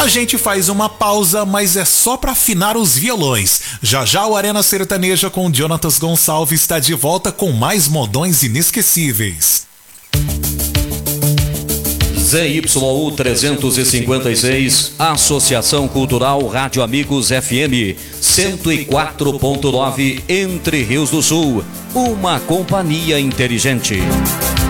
A gente faz uma pausa, mas é só para afinar os violões. Já já o Arena Sertaneja com Jonatas Gonçalves está de volta com mais modões inesquecíveis. ZYU 356, Associação Cultural Rádio Amigos FM 104.9, Entre Rios do Sul, uma companhia inteligente.